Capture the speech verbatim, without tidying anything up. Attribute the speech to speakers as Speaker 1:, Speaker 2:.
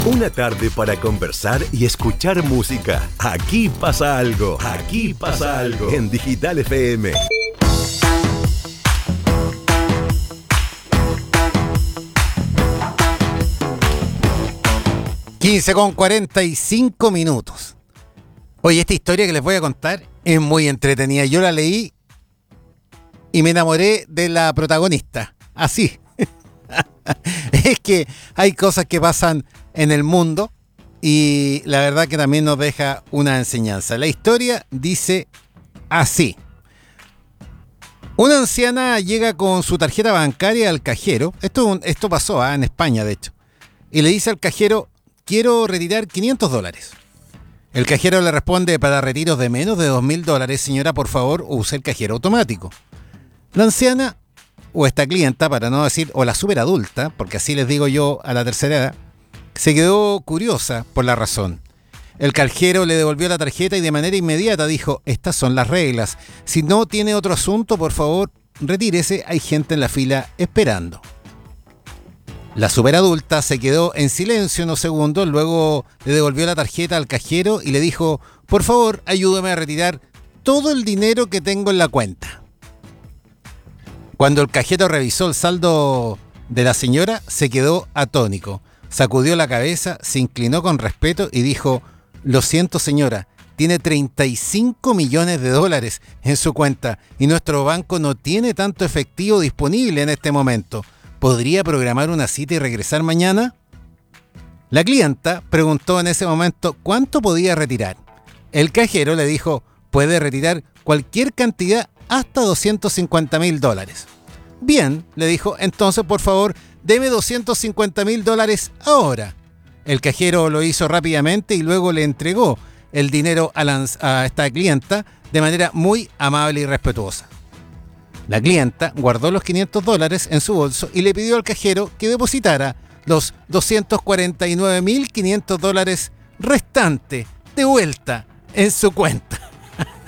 Speaker 1: Una tarde para conversar y escuchar música. Aquí pasa algo. Aquí pasa algo. En Digital F M.
Speaker 2: quince con cuarenta y cinco minutos. Oye, esta historia que les voy a contar es muy entretenida. Yo la leí y me enamoré de la protagonista. Así. Es que hay cosas que pasan en el mundo y la verdad que también nos deja una enseñanza. La historia dice así. Una anciana llega con su tarjeta bancaria al cajero. Esto, esto pasó ¿eh? en España, de hecho. Y le dice al cajero: quiero retirar quinientos dólares. El cajero le responde: para retiros de menos de dos mil dólares, señora, por favor, use el cajero automático. La anciana, o esta clienta, para no decir, o la superadulta, porque así les digo yo a la tercera edad, se quedó curiosa por la razón. El cajero le devolvió la tarjeta y de manera inmediata dijo: estas son las reglas. Si no tiene otro asunto, por favor, retírese, hay gente en la fila esperando. La superadulta se quedó en silencio unos segundos, luego le devolvió la tarjeta al cajero y le dijo: por favor, ayúdame a retirar todo el dinero que tengo en la cuenta. Cuando el cajero revisó el saldo de la señora, se quedó atónico. Sacudió la cabeza, se inclinó con respeto y dijo: lo siento, señora, tiene treinta y cinco millones de dólares en su cuenta y nuestro banco no tiene tanto efectivo disponible en este momento. ¿Podría programar una cita y regresar mañana? La clienta preguntó en ese momento cuánto podía retirar. El cajero le dijo: puede retirar cualquier cantidad hasta doscientos cincuenta mil dólares. Bien, le dijo, entonces por favor, deme doscientos cincuenta mil dólares ahora. El cajero lo hizo rápidamente y luego le entregó el dinero a, la, a esta clienta de manera muy amable y respetuosa. La clienta guardó los quinientos dólares en su bolso y le pidió al cajero que depositara los doscientos cuarenta y nueve mil quinientos dólares restantes de vuelta en su cuenta.